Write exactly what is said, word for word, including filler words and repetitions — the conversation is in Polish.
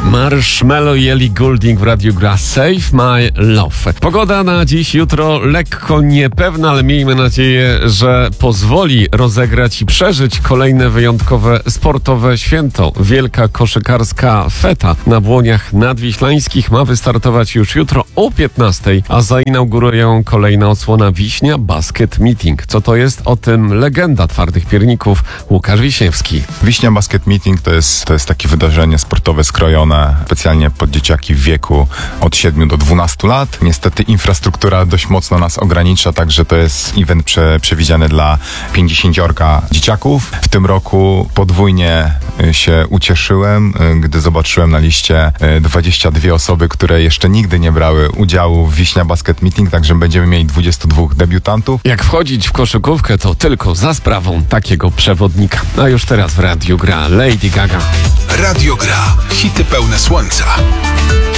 Marshmello i Ellie Goulding w Radiu Gra Save My Love. Pogoda na dziś, jutro lekko niepewna, ale miejmy nadzieję, że pozwoli rozegrać i przeżyć kolejne wyjątkowe sportowe święto. Wielka koszykarska feta na Błoniach Nadwiślańskich ma wystartować już jutro o piętnastej, a zainauguruje ją kolejna odsłona Wiśnia Basket Meeting. Co to jest? O tym legenda Twardych Pierników Łukasz Wiśniewski. Wiśnia Basket Meeting to jest, to jest takie wydarzenie sportowe skrojone specjalnie pod dzieciaki w wieku od siedmiu do dwunastu lat. Niestety infrastruktura dość mocno nas ogranicza, także to jest event prze, przewidziany dla pięćdziesięciorga dzieciaków. W tym roku podwójnie się ucieszyłem, gdy zobaczyłem na liście dwadzieścia dwie osoby, które jeszcze nigdy nie brały udziału w Wiśnia Basket Meeting, także będziemy mieli dwudziestu dwóch debiutantów. Jak wchodzić w koszykówkę, to tylko za sprawą takiego przewodnika. A już teraz w Radiu Gra Lady Gaga. Radio Gra. Hity pełne słońca.